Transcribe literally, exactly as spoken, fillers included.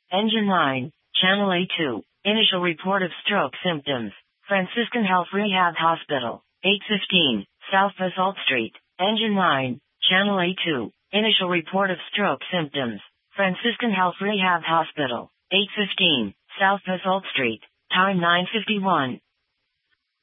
Engine nine, Channel A two, initial report of stroke symptoms, Franciscan Health Rehab Hospital, eight fifteen, South Basalt Street. Engine nine, Channel A two, initial report of stroke symptoms, Franciscan Health Rehab Hospital, eight fifteen, South Basalt Street. Time nine fifty-one.